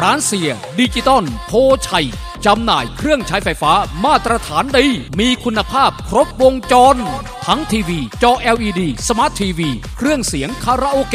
ร้านเสียดิจิตอลโพชัยจำหน่ายเครื่องใช้ไฟฟ้ามาตรฐานดีมีคุณภาพครบวงจรทั้งทีวีจอ LED สมาร์ททีวีเครื่องเสียงคาราโอเกะ